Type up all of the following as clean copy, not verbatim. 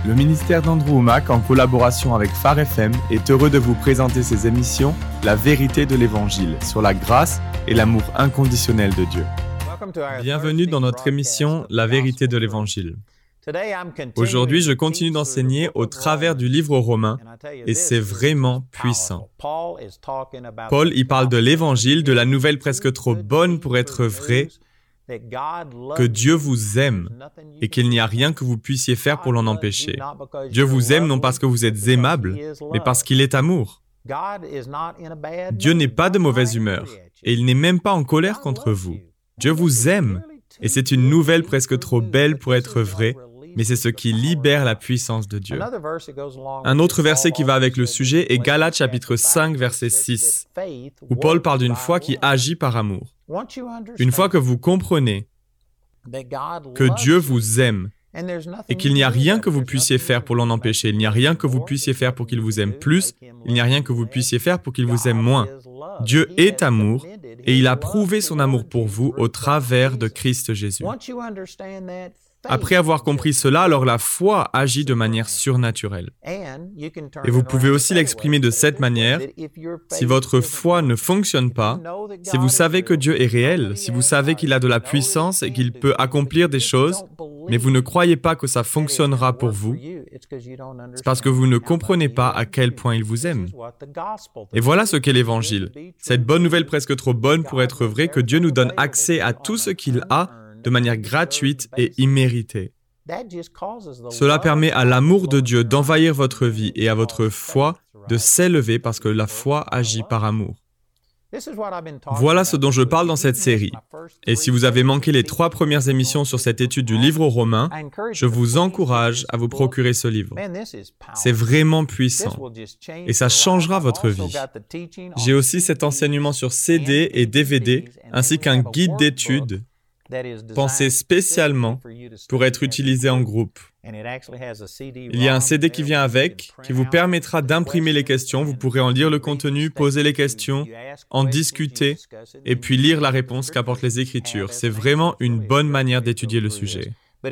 Le ministère d'Andrew Wommack, en collaboration avec Phare FM, est heureux de vous présenter ses émissions « La vérité de l'Évangile » sur la grâce et l'amour inconditionnel de Dieu. Bienvenue dans notre émission « La vérité de l'Évangile ». Aujourd'hui, je continue d'enseigner au travers du livre aux Romains et c'est vraiment puissant. Paul y parle de l'Évangile, de la nouvelle presque trop bonne pour être vraie, que Dieu vous aime et qu'il n'y a rien que vous puissiez faire pour l'en empêcher. Dieu vous aime non parce que vous êtes aimable, mais parce qu'il est amour. Dieu n'est pas de mauvaise humeur et il n'est même pas en colère contre vous. Dieu vous aime et c'est une nouvelle presque trop belle pour être vraie, mais c'est ce qui libère la puissance de Dieu. Un autre verset qui va avec le sujet est Galates chapitre 5, verset 6, où Paul parle d'une foi qui agit par amour. Une fois que vous comprenez que Dieu vous aime et qu'il n'y a rien que vous puissiez faire pour l'en empêcher, il n'y a rien que vous puissiez faire pour qu'il vous aime plus, il n'y a rien que vous puissiez faire pour qu'il vous aime moins. Dieu est amour et il a prouvé son amour pour vous au travers de Christ Jésus. Après avoir compris cela, alors la foi agit de manière surnaturelle. Et vous pouvez aussi l'exprimer de cette manière. Si votre foi ne fonctionne pas, si vous savez que Dieu est réel, si vous savez qu'il a de la puissance et qu'il peut accomplir des choses, mais vous ne croyez pas que ça fonctionnera pour vous, c'est parce que vous ne comprenez pas à quel point il vous aime. Et voilà ce qu'est l'Évangile. Cette bonne nouvelle presque trop bonne pour être vraie que Dieu nous donne accès à tout ce qu'il a de manière gratuite et imméritée. Cela permet à l'amour de Dieu d'envahir votre vie et à votre foi de s'élever parce que la foi agit par amour. Voilà ce dont je parle dans cette série. Et si vous avez manqué les 3 premières émissions sur cette étude du livre aux Romains, je vous encourage à vous procurer ce livre. C'est vraiment puissant et ça changera votre vie. J'ai aussi cet enseignement sur CD et DVD ainsi qu'un guide d'études pensé spécialement pour être utilisé en groupe. Il y a un CD qui vient avec, qui vous permettra d'imprimer les questions. Vous pourrez en lire le contenu, poser les questions, en discuter, et puis lire la réponse qu'apportent les Écritures. C'est vraiment une bonne manière d'étudier le sujet.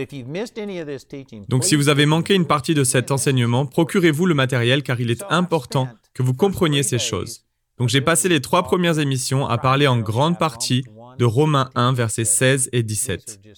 Donc si vous avez manqué une partie de cet enseignement, procurez-vous le matériel car il est important que vous compreniez ces choses. Donc j'ai passé les 3 premières émissions à parler en grande partie de Romains 1, versets 16 et 17.